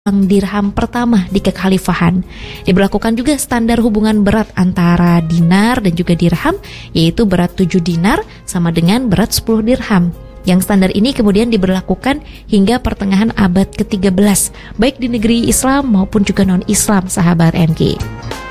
uang dirham pertama di kekhalifahan. Diberlakukan juga standar hubungan berat antara dinar dan juga dirham, yaitu berat 7 dinar sama dengan berat 10 dirham. Yang standar ini kemudian diberlakukan hingga pertengahan abad ke-13, baik di negeri Islam maupun juga non-Islam, sahabat MK.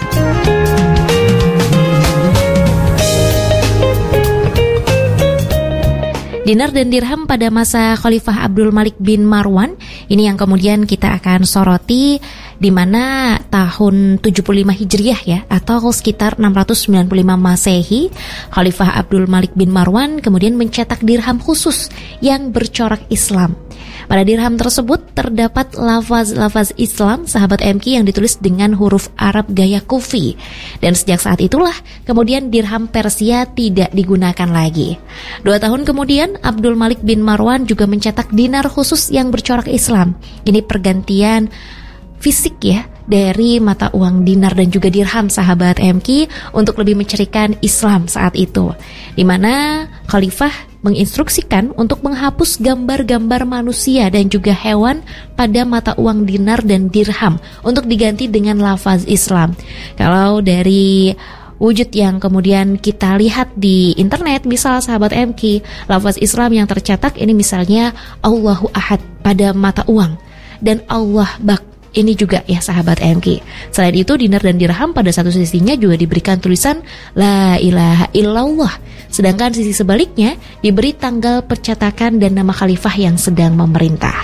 Dinar dan dirham pada masa Khalifah Abdul Malik bin Marwan ini yang kemudian kita akan soroti, di mana tahun 75 Hijriah ya, atau sekitar 695 Masehi, Khalifah Abdul Malik bin Marwan kemudian mencetak dirham khusus yang bercorak Islam. Pada dirham tersebut terdapat lafaz-lafaz Islam, sahabat MK, yang ditulis dengan huruf Arab gaya Kufi. Dan sejak saat itulah kemudian dirham Persia tidak digunakan lagi. 2 tahun kemudian Abdul Malik bin Marwan juga mencetak dinar khusus yang bercorak Islam. Ini pergantian fisik ya dari mata uang dinar dan juga dirham, sahabat MK, untuk lebih mencirikan Islam saat itu, di mana Khalifah menginstruksikan untuk menghapus gambar-gambar manusia dan juga hewan pada mata uang dinar dan dirham untuk diganti dengan lafaz Islam. Kalau dari wujud yang kemudian kita lihat di internet, misal sahabat MK, lafaz Islam yang tercetak ini misalnya Allahu Ahad pada mata uang dan Allah Bak. Ini juga ya sahabat MK. Selain itu dinar dan dirham pada satu sisinya juga diberikan tulisan La ilaha illallah. Sedangkan sisi sebaliknya diberi tanggal percetakan dan nama khalifah yang sedang memerintah.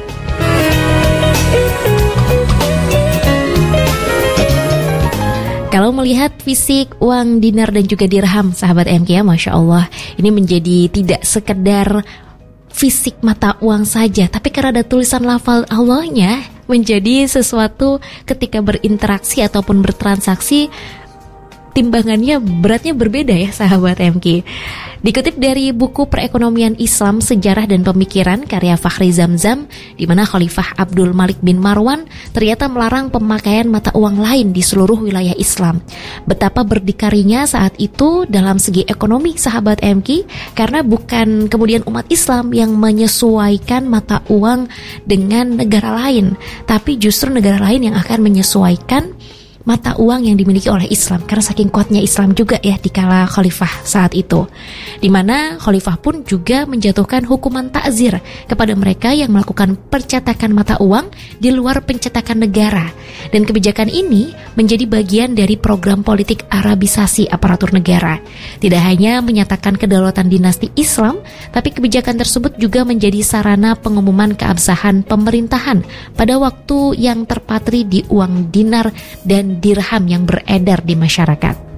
Kalau melihat fisik uang dinar dan juga dirham, sahabat MK, ya, Masya Allah, ini menjadi tidak sekedar fisik mata uang saja, tapi karena ada tulisan lafal Allahnya, menjadi sesuatu ketika berinteraksi ataupun bertransaksi, timbangannya beratnya berbeda ya sahabat MK. Dikutip dari buku Perekonomian Islam, Sejarah dan Pemikiran karya Fakhri Zamzam, di mana Khalifah Abdul Malik bin Marwan ternyata melarang pemakaian mata uang lain di seluruh wilayah Islam. Betapa berdikarinya saat itu dalam segi ekonomi, sahabat MK, karena bukan kemudian umat Islam yang menyesuaikan mata uang dengan negara lain, tapi justru negara lain yang akan menyesuaikan mata uang yang dimiliki oleh Islam, karena saking kuatnya Islam juga ya di kala khalifah saat itu, di mana khalifah pun juga menjatuhkan hukuman takzir kepada mereka yang melakukan percetakan mata uang di luar pencetakan negara. Dan kebijakan ini menjadi bagian dari program politik Arabisasi aparatur negara. Tidak hanya menyatakan kedaulatan dinasti Islam, tapi kebijakan tersebut juga menjadi sarana pengumuman keabsahan pemerintahan pada waktu yang terpatri di uang dinar dan dirham yang beredar di masyarakat.